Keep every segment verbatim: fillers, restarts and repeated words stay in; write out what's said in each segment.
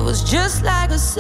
was just like a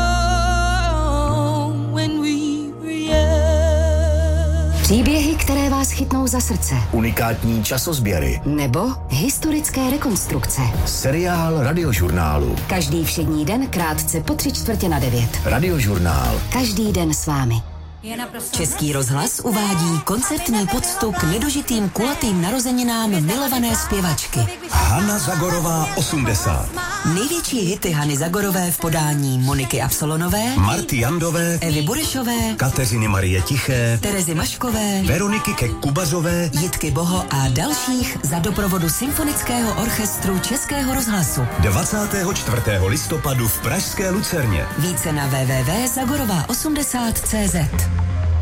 song when we were young. Příběhy, které vás chytnou za srdce. Unikátní časozběry. Nebo historické rekonstrukce. Seriál Radiožurnálu. Každý všední den krátce po tři čtvrtě na devět. Radiožurnál. Každý den s vámi. Český rozhlas uvádí koncertní poctu k nedožitým kulatým narozeninám milované zpěvačky. Hana Zagorová osmdesát. Největší hity Hany Zagorové v podání Moniky Absolonové, Marty Jandové, Evy Burešové, Kateřiny Marie Tiché, Terezy Maškové, Veroniky Kek-Kubařové, Jitky Boho a dalších za doprovodu Symfonického orchestru Českého rozhlasu. dvacátého čtvrtého listopadu v pražské Lucerně. Více na w w w tečka zagorová osmdesát tečka cé zet.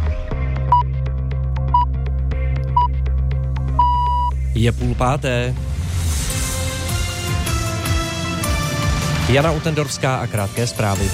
Je půl páté. Jana Utendorská a krátké zprávy.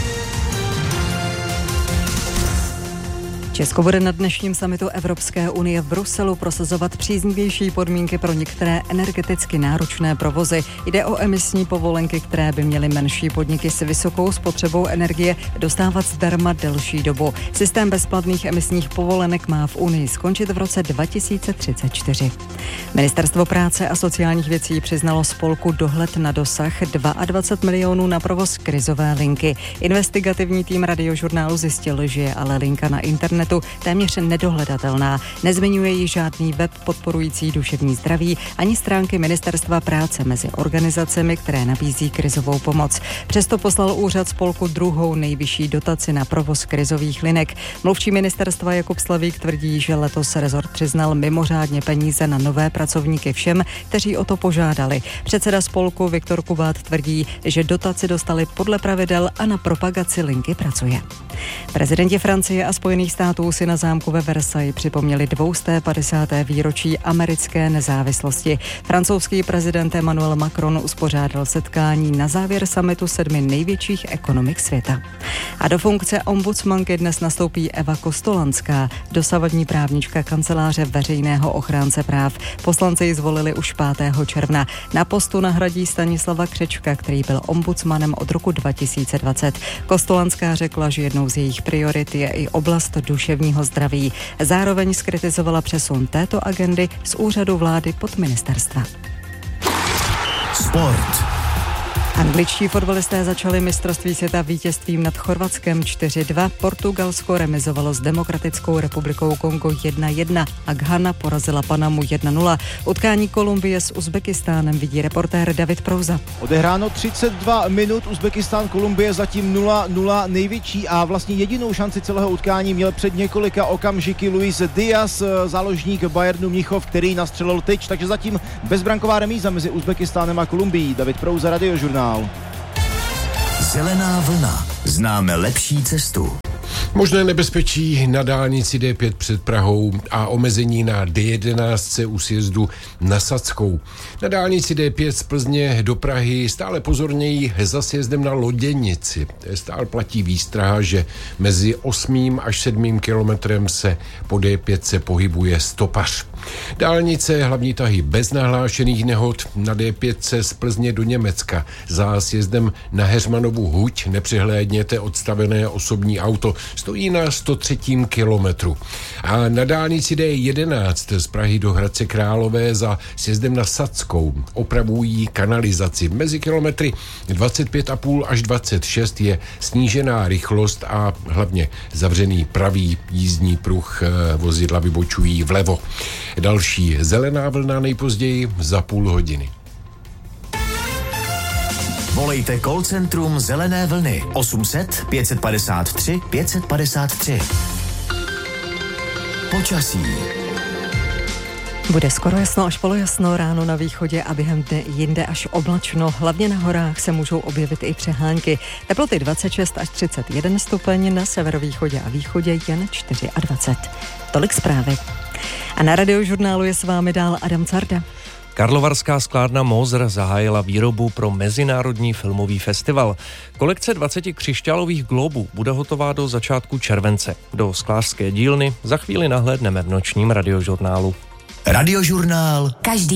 Česko bude na dnešním summitu Evropské unie v Bruselu prosazovat příznivější podmínky pro některé energeticky náročné provozy. Jde o emisní povolenky, které by měly menší podniky s vysokou spotřebou energie dostávat zdarma delší dobu. Systém bezplatných emisních povolenek má v Unii skončit v roce dva tisíce třicet čtyři. Ministerstvo práce a sociálních věcí přiznalo spolku Dohled na dosah dvacet dva milionů na provoz krizové linky. Investigativní tým Radiožurnálu zjistil, že je ale linka na internetu téměř nedohledatelná. Nezmiňuje ji žádný web podporující duševní zdraví ani stránky Ministerstva práce mezi organizacemi, které nabízí krizovou pomoc. Přesto poslal úřad spolku druhou nejvyšší dotaci na provoz krizových linek. Mluvčí ministerstva Jakub Slavík tvrdí, že letos rezort přiznal mimořádně peníze na nové pracovníky všem, kteří o to požádali. Předseda spolku Viktor Kubát tvrdí, že dotaci dostali podle pravidel a na propagaci linky pracuje. Prezidenti Francie a Spojených států si na zámku ve Versailles připomněli dvě padesáté sté výročí americké nezávislosti. Francouzský prezident Emmanuel Macron uspořádal setkání na závěr summitu sedmi největších ekonomik světa. A do funkce ombudsmanky dnes nastoupí Eva Kostolanská, dosavadní právnička kanceláře veřejného ochránce práv. Poslanci ji zvolili už pátého června. Na postu nahradí Stanislava Křečka, který byl ombudsmanem od roku dva tisíce dvacet. Kostolanská řekla, že jednou z jejich priorit je i oblast duševního zdraví. Zároveň zkritizovala přesun této agendy z úřadu vlády pod ministerstva. Sport. Angličtí fotbalisté začali mistrovství světa vítězstvím nad Chorvatskem čtyři dva, Portugalsko remizovalo s Demokratickou republikou Kongo jedna jedna a Ghana porazila Panamu jedna nula. Utkání Kolumbie s Uzbekistánem vidí reportér David Prouza. Odehráno třicet dva minut, Uzbekistán Kolumbie zatím nula nula, největší a vlastně jedinou šanci celého utkání měl před několika okamžiky Luis Díaz, záložník Bayernu Mnichov, který nastřelil tyč, takže zatím bezbranková remíza mezi Uzbekistánem a Kolumbií. David Prouza, Radiožurnál. Zelená vlna. Známe lepší cestu. Možné nebezpečí na dálnici D pět před Prahou a omezení na D jedenáct u sjezdu na Sadskou. Na dálnici D pět z Plzně do Prahy stále pozorněji za sjezdem na Loděnici. Stále platí výstraha, že mezi osmým až sedmým kilometrem se po D pět se pohybuje stopař. Dálnice hlavní tahy bez nahlášených nehod na D pět z Plzně do Německa. Za sjezdem na Heřmanovu huť nepřehlédněte odstavené osobní auto. Stojí na sto třetím kilometru. A na dálnici D jedenáct z Prahy do Hradce Králové za sjezdem na Sadskou opravují kanalizaci. Mezi kilometry dvacet pět a půl až dvacet šest je snížená rychlost a hlavně zavřený pravý jízdní pruh, vozidla vybočují vlevo. Další zelená vlna nejpozději za půl hodiny. Volejte call centrum Zelené vlny osm set pět padesát tři pět padesát tři. Počasí. Bude skoro jasno až polojasno, ráno na východě a během dne jinde až oblačno. Hlavně na horách se můžou objevit i přehánky. Teploty dvacet šest až třicet jeden stupeň, na severovýchodě a východě jen dvacet čtyři. Tolik zprávy. A na Radiožurnálu je s vámi dál Adam Carda. Karlovarská sklárna Moser zahájila výrobu pro Mezinárodní filmový festival. Kolekce dvacet křišťálových glóbů bude hotová do začátku července. Do sklářské dílny za chvíli nahlédneme v nočním Radiožurnálu. Radiožurnál. Každý